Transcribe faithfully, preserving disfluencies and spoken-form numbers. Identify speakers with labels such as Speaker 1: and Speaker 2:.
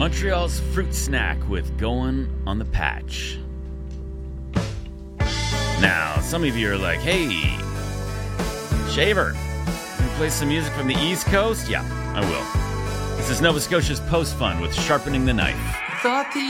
Speaker 1: Montreal's Fruit Snack with Going on the Patch. Now, some of you are like, hey, Shaver, can you play some music from the East Coast? Yeah, I will. This is Nova Scotia's Post Fun with Sharpening the Knife.
Speaker 2: Thought the